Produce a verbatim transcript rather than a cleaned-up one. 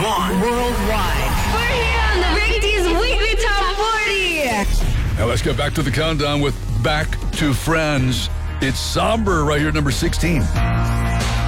one. Worldwide. We're here on the Rick D's Weekly Top forty. Now let's get back to the countdown with Back to Friends. It's Somber right here at number sixteen.